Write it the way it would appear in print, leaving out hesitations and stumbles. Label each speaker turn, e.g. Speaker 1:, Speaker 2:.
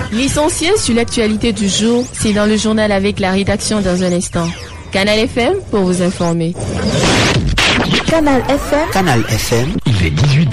Speaker 1: L'essentiel sur l'actualité du jour, c'est dans le journal avec la rédaction dans un instant. Canal FM pour vous informer.
Speaker 2: Canal FM.
Speaker 3: Canal FM.
Speaker 4: Il est 18h.